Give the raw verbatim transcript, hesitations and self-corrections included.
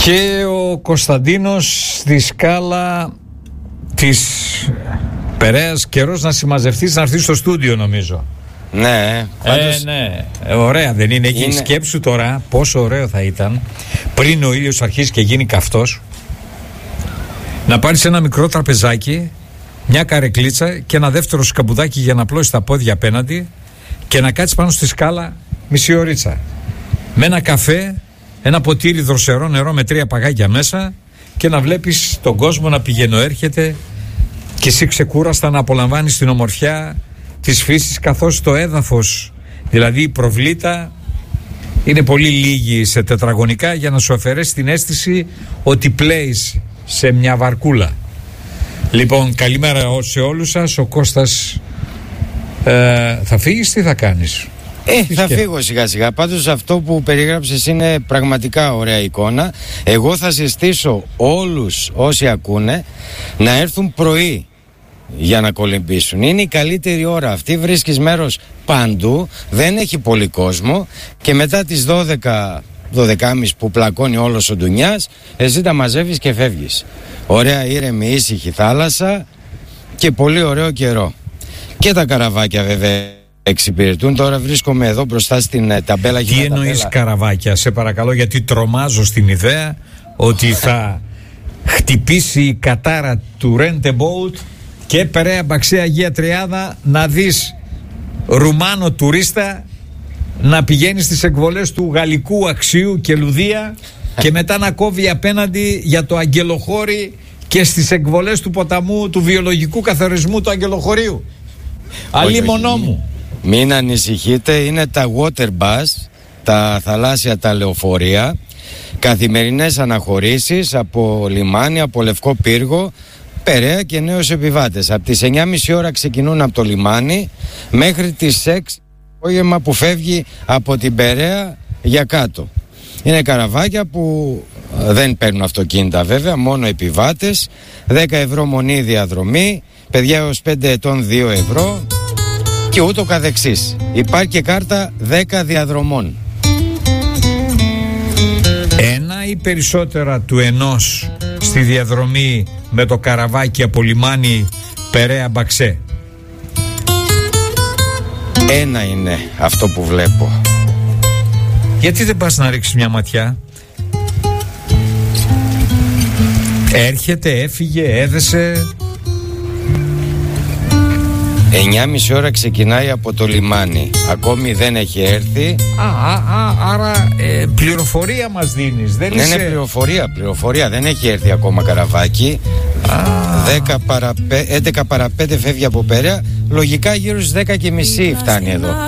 Και ο Κωνσταντίνος στη σκάλα της Περαίας, καιρός να συμμαζευτείς, να έρθεις στο στούντιο νομίζω. Ναι, πάντως... ε, ναι. Ε, ωραία δεν είναι, είναι... Σκέψου τώρα πόσο ωραίο θα ήταν πριν ο ήλιος αρχίσει και γίνει καυτός, να πάρεις ένα μικρό τραπεζάκι, μια καρεκλίτσα και ένα δεύτερο σκαμπουδάκι για να πλώσεις τα πόδια απέναντι και να κάτσεις πάνω στη σκάλα μισή ωρίτσα με ένα καφέ, ένα ποτήρι δροσερό νερό με τρία παγάκια μέσα και να βλέπεις τον κόσμο να πηγαίνω έρχεται και εσύ ξεκούραστα να απολαμβάνεις την ομορφιά της φύσης, καθώς το έδαφος, δηλαδή η προβλήτα, είναι πολύ λίγη σε τετραγωνικά για να σου αφαιρέσει την αίσθηση ότι πλέεις σε μια βαρκούλα. Λοιπόν, καλημέρα σε όλους σας. Ο Κώστας ε, θα φύγεις, τι θα κάνεις? Ε, θα φύγω σιγά σιγά. Πάντως αυτό που περιγράψες είναι πραγματικά ωραία εικόνα. Εγώ θα συστήσω όλους όσοι ακούνε να έρθουν πρωί για να κολυμπήσουν. Είναι η καλύτερη ώρα αυτή. Βρίσκεις μέρος παντού, δεν έχει πολύ κόσμο και μετά τις δώδεκα, δώδεκα και μισή που πλακώνει όλος ο ντουνιάς, εσύ τα μαζεύεις και φεύγεις. Ωραία ήρεμη ήσυχη θάλασσα και πολύ ωραίο καιρό. Και τα καραβάκια βέβαια εξυπηρετούν. Τώρα βρίσκομαι εδώ μπροστά στην ταμπέλα. Τι εννοείς ταμπέλα. Καραβάκια, σε παρακαλώ, γιατί τρομάζω στην ιδέα ότι θα χτυπήσει η κατάρα του Rent a Boat και Περαία Μπαξέ Αγία Τριάδα να δεις Ρουμάνο τουρίστα να πηγαίνει στις εκβολές του Γαλλικού Αξίου και Λουδία και μετά να κόβει απέναντι για το Αγγελοχώρι και στις εκβολές του ποταμού του βιολογικού καθαρισμού του Αγγελοχωρίου. Αλίμονό μου. Μην ανησυχείτε, είναι τα water bus, τα θαλάσσια τα λεωφορεία, καθημερινές αναχωρήσεις από λιμάνι, από Λευκό Πύργο, Περαία και νέους επιβάτες. Από τις εννιά και μισή ώρα ξεκινούν από το λιμάνι μέχρι τις έξι απόγευμα που φεύγει από την Περαία για κάτω. Είναι καραβάκια που δεν παίρνουν αυτοκίνητα βέβαια, μόνο επιβάτες, δέκα ευρώ μονή διαδρομή, παιδιά έως πέντε ετών δύο ευρώ και ούτω καθεξής. Υπάρχει και κάρτα δέκα διαδρομών. Ένα ή περισσότερα του ενός στη διαδρομή με το καραβάκι από λιμάνι Περαία Μπαξέ? Ένα είναι αυτό που βλέπω. Γιατί δεν πας να ρίξεις μια ματιά? Έρχεται, έφυγε, έδεσε. εννιά και μισή ώρα ξεκινάει από το λιμάνι. Ακόμη δεν έχει έρθει. Α, α, α άρα ε, πληροφορία μας δίνεις. Δεν ναι, είσαι... είναι πληροφορία, πληροφορία. Δεν έχει έρθει ακόμα καραβάκι. δέκα παρα, έντεκα παρα πέντε φεύγει από Περαία. Λογικά γύρω στις δέκα και μισή φτάνει εδώ.